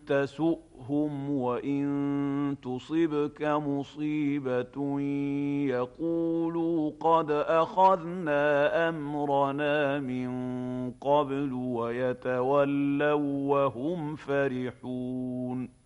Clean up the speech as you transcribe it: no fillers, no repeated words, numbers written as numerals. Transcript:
تسؤهم وإن تصبك مصيبة يقولوا قد أخذنا أمرنا من قبل ويتولوا وهم فرحون